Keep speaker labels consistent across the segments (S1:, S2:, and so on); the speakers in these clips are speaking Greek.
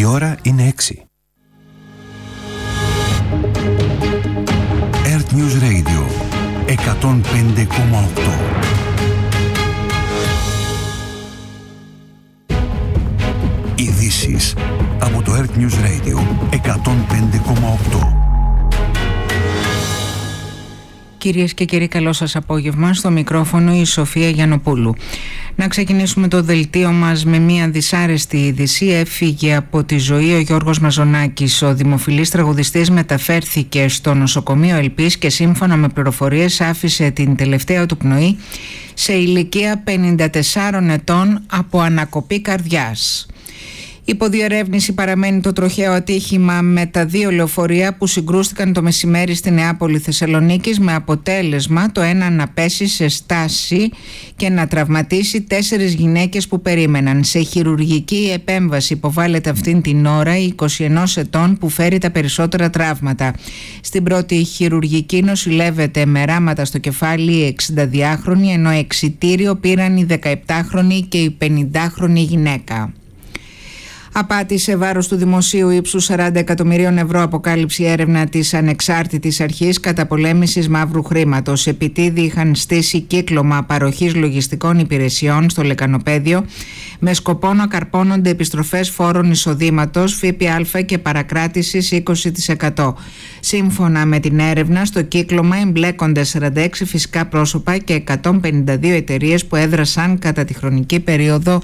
S1: Η ώρα είναι 6. Earth News Radio 105,8. Ειδήσεις από το Earth News Radio 105,8.
S2: Κυρίες και κύριοι, καλό σας απόγευμα. Στο μικρόφωνο η Σοφία Γιαννοπούλου. Να ξεκινήσουμε το δελτίο μας με μια δυσάρεστη είδηση. Έφυγε από τη ζωή ο Γιώργος Μαζονάκης. Ο δημοφιλής τραγουδιστής μεταφέρθηκε στο νοσοκομείο Ελπής και σύμφωνα με πληροφορίες άφησε την τελευταία του πνοή σε ηλικία 54 ετών από ανακοπή καρδιάς. Υποδιερεύνηση παραμένει το τροχαίο ατύχημα με τα δύο λεωφορεία που συγκρούστηκαν το μεσημέρι στη Νεάπολη Θεσσαλονίκης, με αποτέλεσμα το ένα να πέσει σε στάση και να τραυματίσει 4 γυναίκες που περίμεναν. Σε χειρουργική επέμβαση υποβάλλεται αυτήν την ώρα η 21 ετών που φέρει τα περισσότερα τραύματα. Στην πρώτη χειρουργική νοσηλεύεται με ράματα στο κεφάλι η 62χρονη, ενώ εξιτήριο πήραν η 17χρονη και η 50χρονη γυναίκα. Απάτη σε βάρος του δημοσίου ύψους 40 εκατομμυρίων ευρώ αποκάλυψε η έρευνα της ανεξάρτητης αρχής καταπολέμησης μαύρου χρήματος. Επιτίδη είχαν στήσει κύκλωμα παροχής λογιστικών υπηρεσιών στο λεκανοπέδιο με σκοπό να καρπώνονται επιστροφές φόρων εισοδήματος, ΦΠΑ και παρακράτησης 20%. Σύμφωνα με την έρευνα, στο κύκλωμα εμπλέκονται 46 φυσικά πρόσωπα και 152 εταιρείες που έδρασαν κατά τη χρονική περίοδο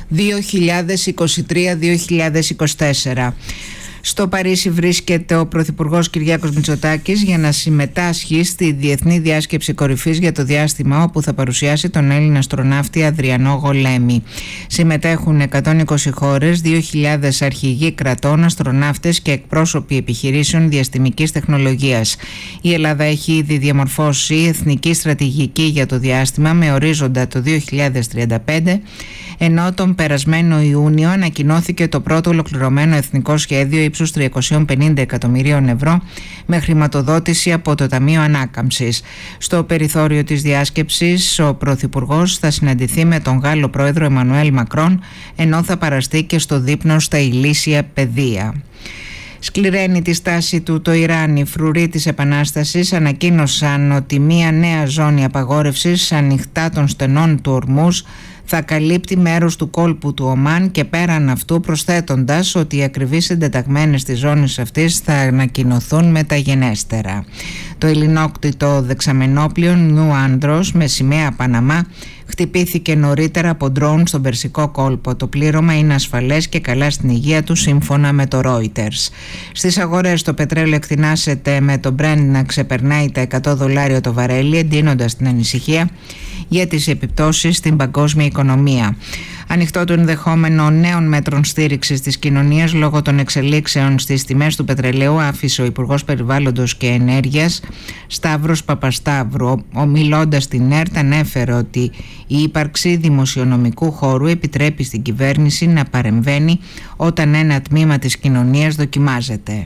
S2: 2023-2024. Στο Παρίσι βρίσκεται ο Πρωθυπουργός Κυριάκος Μητσοτάκης για να συμμετάσχει στη Διεθνή Διάσκεψη Κορυφής για το διάστημα, όπου θα παρουσιάσει τον Έλληνα αστροναύτη Αδριανό Γολέμη. Συμμετέχουν 120 χώρες, 2.000 αρχηγοί κρατών, αστροναύτες και εκπρόσωποι επιχειρήσεων διαστημικής τεχνολογίας. Η Ελλάδα έχει ήδη διαμορφώσει εθνική στρατηγική για το διάστημα με ορίζοντα το 2035, ενώ τον περασμένο Ιούνιο ανακοινώθηκε το πρώτο ολοκληρωμένο εθνικό σχέδιο ύψους 350 εκατομμυρίων ευρώ με χρηματοδότηση από το Ταμείο Ανάκαμψης. Στο περιθώριο της διάσκεψης ο Πρωθυπουργός θα συναντηθεί με τον Γάλλο Πρόεδρο Εμμανουέλ Μακρόν, ενώ θα παραστεί και στο δείπνο στα ηλίσια πεδία. Σκληραίνει τη στάση του το Ιράν. Οι φρουροί της Επανάστασης ανακοίνωσαν ότι μια νέα ζώνη απαγόρευσης ανοιχτά των στενών του Ορμούζ θα καλύπτει μέρος του κόλπου του Ομάν και πέραν αυτού προσθέτοντας ότι οι ακριβείς εντεταγμένες της ζώνης αυτής θα ανακοινωθούν μεταγενέστερα. Το ελληνόκτητο δεξαμενόπλιο Νιου Άνδρος με σημαία Παναμά χτυπήθηκε νωρίτερα από ντρόουν στον Περσικό κόλπο. Το πλήρωμα είναι ασφαλές και καλά στην υγεία του, σύμφωνα με το Reuters. Στις αγορές το πετρέλαιο εκτινάσεται με το Brent να ξεπερνάει τα $100 το βαρέλι, εντείνοντας την ανησυχία για τις επιπτώσεις στην παγκόσμια οικονομία. Ανοιχτό το ενδεχόμενο νέων μέτρων στήριξης της κοινωνίας λόγω των εξελίξεων στις τιμές του πετρελαίου άφησε ο Υπουργός Περιβάλλοντος και Ενέργειας Σταύρος Παπασταύρου. Ομιλώντας στην ΕΡΤ ανέφερε ότι η ύπαρξη δημοσιονομικού χώρου επιτρέπει στην κυβέρνηση να παρεμβαίνει όταν ένα τμήμα της κοινωνίας δοκιμάζεται.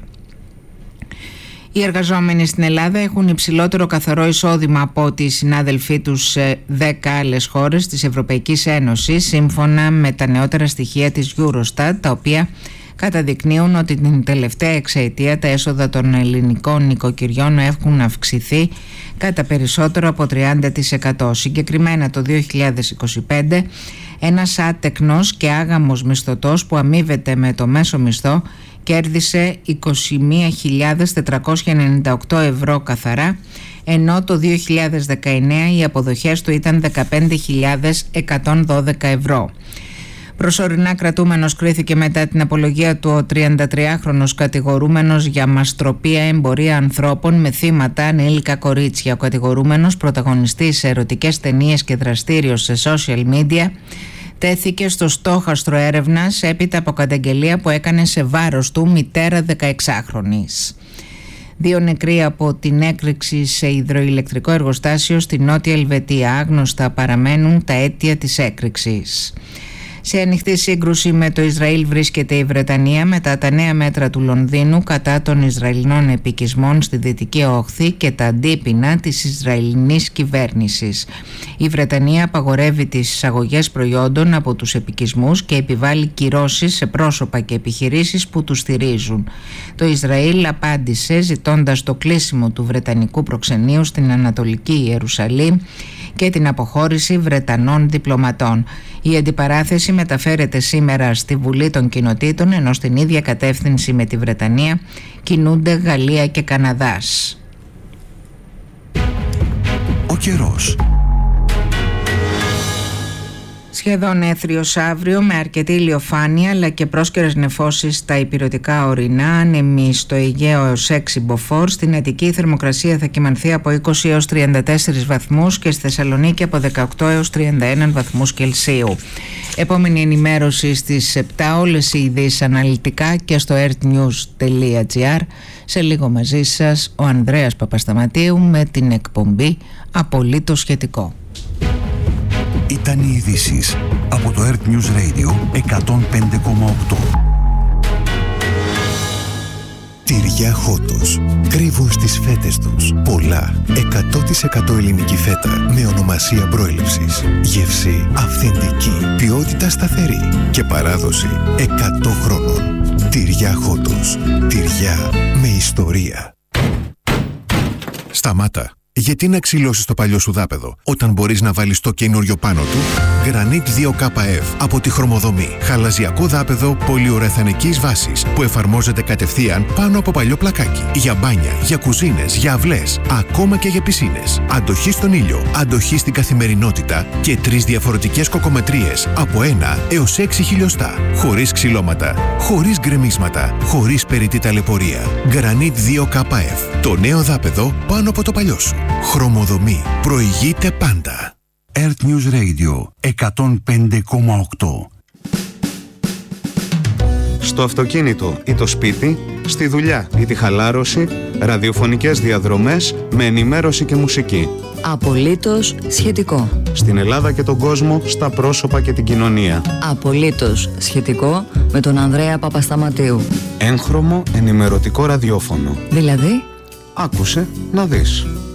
S2: Οι εργαζόμενοι στην Ελλάδα έχουν υψηλότερο καθαρό εισόδημα από ότι οι συνάδελφοί τους σε 10 άλλες χώρες της Ευρωπαϊκής Ένωσης, σύμφωνα με τα νεότερα στοιχεία της Eurostat, τα οποία καταδεικνύουν ότι την τελευταία εξαετία τα έσοδα των ελληνικών νοικοκυριών έχουν αυξηθεί κατά περισσότερο από 30%. Συγκεκριμένα το 2025 ένας άτεκνος και άγαμος μισθωτός που αμείβεται με το μέσο μισθό κέρδισε 21.498 ευρώ καθαρά, ενώ το 2019 οι αποδοχές του ήταν 15.112 ευρώ. Προσωρινά κρατούμενος κρίθηκε μετά την απολογία του ο 33χρονος κατηγορούμενος για μαστροπία εμπορία ανθρώπων με θύματα ανήλικα κορίτσια. Ο κατηγορούμενος, πρωταγωνιστής σε ερωτικές ταινίες και δραστήριος σε social media, τέθηκε στο στόχαστρο έρευνας έπειτα από καταγγελία που έκανε σε βάρος του μητέρα 16χρονης. 2 νεκροί από την έκρηξη σε υδροηλεκτρικό εργοστάσιο στη Νότια Ελβετία. Άγνωστα παραμένουν τα αίτια της έκρηξης. Σε ανοιχτή σύγκρουση με το Ισραήλ βρίσκεται η Βρετανία μετά τα νέα μέτρα του Λονδίνου κατά των Ισραηλινών επικισμών στη Δυτική Όχθη και τα αντίπεινα της Ισραηλινής κυβέρνησης. Η Βρετανία απαγορεύει τις εισαγωγές προϊόντων από τους επικισμούς και επιβάλλει κυρώσεις σε πρόσωπα και επιχειρήσεις που τους στηρίζουν. Το Ισραήλ απάντησε ζητώντας το κλείσιμο του Βρετανικού προξενείου στην Ανατολική Ιερουσαλήμ και την αποχώρηση Βρετανών διπλωματών. Η αντιπαράθεση μεταφέρεται σήμερα στη Βουλή των Κοινοτήτων, ενώ στην ίδια κατεύθυνση με τη Βρετανία κινούνται Γαλλία και Καναδάς.
S1: Ο καιρός.
S2: Σχεδόν έθριος αύριο με αρκετή ηλιοφάνεια αλλά και πρόσκαιρες νεφώσεις στα ηπειρωτικά ορεινά, άνεμοι στο Αιγαίο έως 6 μποφόρ. Στην Αττική η θερμοκρασία θα κυμανθεί από 20 έως 34 βαθμούς και στη Θεσσαλονίκη από 18 έως 31 βαθμούς Κελσίου. Επόμενη ενημέρωση στις 7, όλες οι ειδήσεις αναλυτικά και στο earthnews.gr. Σε λίγο μαζί σας ο Ανδρέας Παπασταματίου με την εκπομπή Απολύτως Σχετικό.
S1: Ήταν οι ειδήσεις από το Earth News Radio 105,8.
S3: Τυριά Χότος. Κρύβουν στις φέτες τους πολλά 100% ελληνική φέτα με ονομασία προέλευσης. Γεύση αυθεντική, ποιότητα σταθερή και παράδοση 100 χρόνων. Τυριά Χότος. Τυριά με ιστορία. Σταμάτα. Γιατί να ξυλώσεις το παλιό σου δάπεδο όταν μπορείς να βάλεις το καινούριο πάνω του? Granit 2KF από τη Χρωμοδομή. Χαλαζιακό δάπεδο πολυουρεθανικής βάσης που εφαρμόζεται κατευθείαν πάνω από παλιό πλακάκι. Για μπάνια, για κουζίνες, για αυλές, ακόμα και για πισίνες. Αντοχή στον ήλιο, αντοχή στην καθημερινότητα και 3 διαφορετικές κοκομετρίες από 1 έως 6 χιλιοστά. Χωρίς ξυλώματα, χωρίς γκρεμίσματα, χωρίς περιττή ταλαιπωρία. Granit 2KF. Το νέο δάπεδο πάνω από το παλιό σου. Χρωμοδομή. Προηγείται πάντα.
S1: Earth News Radio 105,8.
S4: Στο αυτοκίνητο ή το σπίτι, στη δουλειά ή τη χαλάρωση, ραδιοφωνικές διαδρομές με ενημέρωση και μουσική.
S5: Απολύτως σχετικό.
S4: Στην Ελλάδα και τον κόσμο, στα πρόσωπα και την κοινωνία.
S5: Απολύτως σχετικό με τον Ανδρέα Παπασταματίου.
S4: Έγχρωμο ενημερωτικό ραδιόφωνο.
S5: Δηλαδή,
S4: άκουσε να δεις.